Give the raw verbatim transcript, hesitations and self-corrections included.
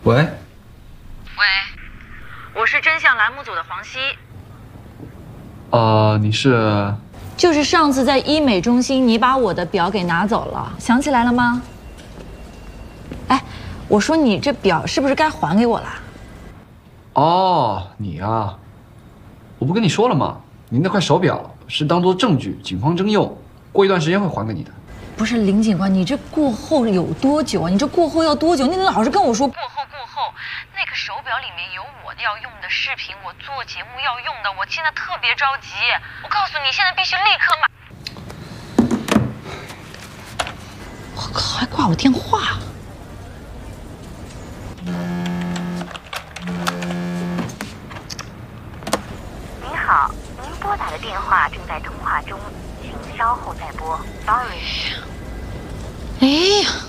喂， 喂，我是真相栏目组的黄希。 呃，你是？ 就是上次在医美中心，你把我的表给拿走了，想起来了吗？哎，我说你这表是不是该还给我了？ 哦，你啊，我不跟你说了吗？你那块手表是当做证据，警方征用，过一段时间会还给你的。 不是林警官，你这过后有多久啊？你这过后要多久？你老是跟我说过后过后，那个手表里面有我要用的视频，我做节目要用的，我现在特别着急。我告诉你，现在必须立刻买。我靠，还挂我电话。 您好，您拨打的电话正在通话中，请稍后再拨。Sorry。 哎呀。